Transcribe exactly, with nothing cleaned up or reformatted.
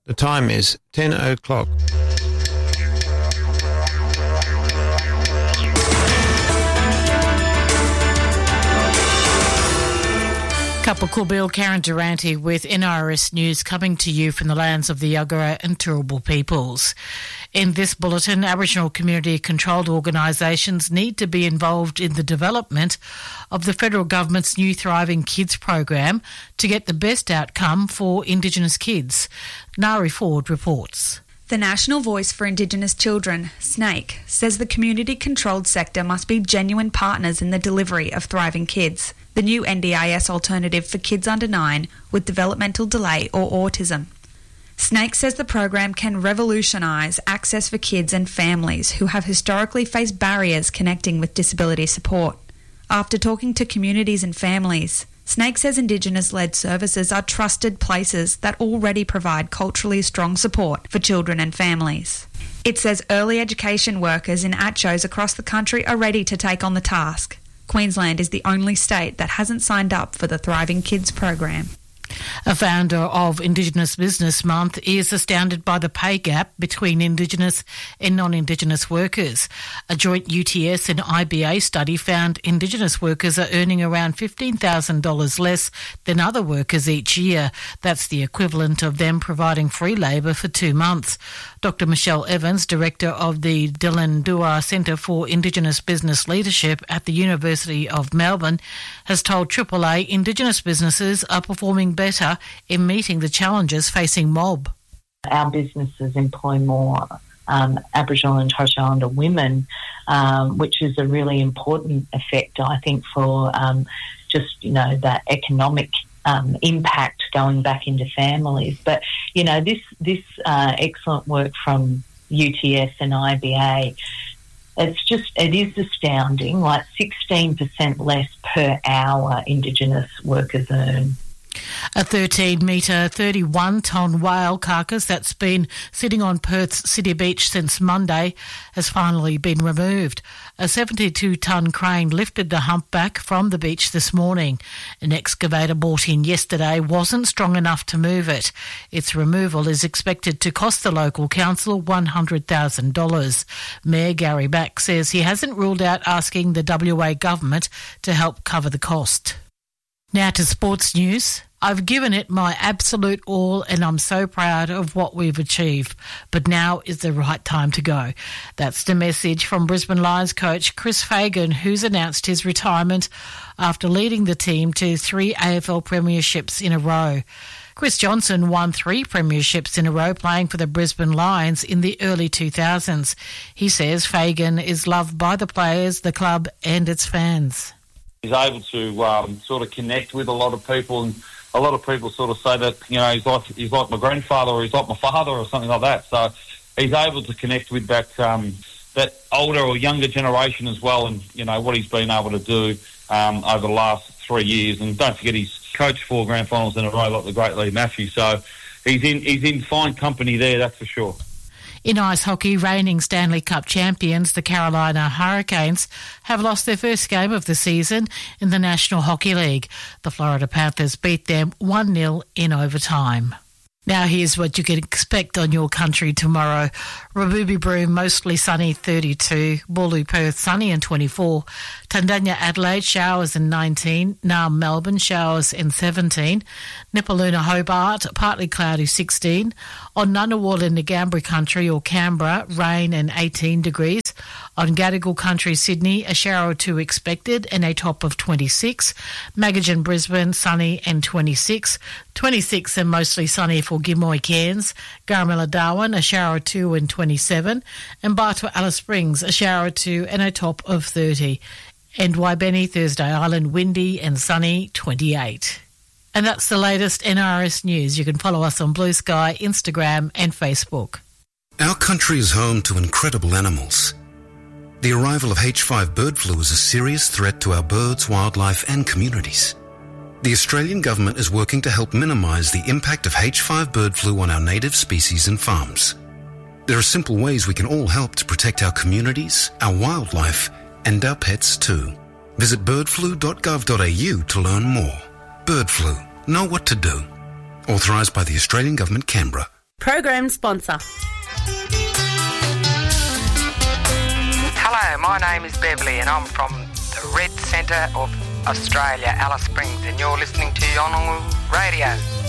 The time is ten o'clock. Kappa Bill, Karen Durante with N R S News, coming to you from the lands of the Yagara and Turrbal peoples. In this bulletin, Aboriginal community-controlled organisations need to be involved in the development of the federal government's new Thriving Kids program to get the best outcome for Indigenous kids. Nari Ford reports. The National Voice for Indigenous Children, SNAIC, says the community-controlled sector must be genuine partners in the delivery of Thriving Kids, the new N D I S alternative for kids under nine with developmental delay or autism. SNAIC says the program can revolutionise access for kids and families who have historically faced barriers connecting with disability support. After talking to communities and families, SNAIC says Indigenous-led services are trusted places that already provide culturally strong support for children and families. It says early education workers in A C C Os across the country are ready to take on the task. Queensland is the only state that hasn't signed up for the Thriving Kids program. A founder of Indigenous Business Month is astounded by the pay gap between Indigenous and non-Indigenous workers. A joint U T S and I B A study found Indigenous workers are earning around fifteen thousand dollars less than other workers each year. That's the equivalent of them providing free labour for two months. Doctor Michelle Evans, Director of the Dylan Dewar Centre for Indigenous Business Leadership at the University of Melbourne, has told Triple A Indigenous businesses are performing better in meeting the challenges facing mob. Our businesses employ more um, Aboriginal and Torres Strait Islander women, um, which is a really important effect, I think, for um, just, you know, that economic um, impact going back into families. But, you know, this, this uh, excellent work from U T S and I B A, it's just, it is astounding, like sixteen percent less per hour Indigenous workers earn. A thirteen metre, thirty-one tonne whale carcass that's been sitting on Perth's city beach since Monday has finally been removed. A seventy-two tonne crane lifted the humpback from the beach this morning. An excavator brought in yesterday wasn't strong enough to move it. Its removal is expected to cost the local council one hundred thousand dollars. Mayor Gary Back says he hasn't ruled out asking the W A government to help cover the cost. Now to sports news. I've given it my absolute all and I'm so proud of what we've achieved, but now is the right time to go. That's the message from Brisbane Lions coach Chris Fagan, who's announced his retirement after leading the team to three A F L premierships in a row. Chris Johnson won three premierships in a row playing for the Brisbane Lions in the early two thousands. He says Fagan is loved by the players, the club and its fans. He's able to um, sort of connect with a lot of people, and a lot of people sort of say that, you know, he's like he's like my grandfather or he's like my father or something like that. So he's able to connect with that um, that older or younger generation as well, and, you know, what he's been able to do um, over the last three years. And don't forget, he's coached four grand finals in a row like the great Lee Matthews. So he's in he's in fine company there, that's for sure. In ice hockey, reigning Stanley Cup champions, the Carolina Hurricanes, have lost their first game of the season in the National Hockey League. The Florida Panthers beat them one nil in overtime. Now here's what you can expect on your country tomorrow. Rabubi Broome, mostly sunny, thirty-two. Boolaloo, Perth, sunny and twenty-four. Tandanya, Adelaide, showers and nineteen. Naarm, Melbourne, showers and seventeen. Nipaluna, Hobart, partly cloudy, sixteen. On Ngunnawal in the Ngambri country or Canberra, rain and eighteen degrees. On Gadigal country, Sydney, a shower or two expected and a top of twenty-six. Magajan, Brisbane, sunny and twenty-six. twenty-six and mostly sunny for Gimoy, Cairns. Garmilla, Darwin, a shower or two and twenty-seven. And Bartua, Alice Springs, a shower or two and a top of thirty. And Waibeni, Thursday Island, windy and sunny, twenty-eight. And that's the latest N R S news. You can follow us on Blue Sky, Instagram and Facebook. Our country is home to incredible animals. The arrival of H five bird flu is a serious threat to our birds, wildlife and communities. The Australian government is working to help minimise the impact of H five bird flu on our native species and farms. There are simple ways we can all help to protect our communities, our wildlife and our pets too. Visit bird flu dot gov dot a u to learn more. Bird flu. Know what to do. Authorised by the Australian Government, Canberra. Program sponsor. Hello, my name is Beverly and I'm from the Red Centre of Australia, Alice Springs, and you're listening to Yolngu Radio.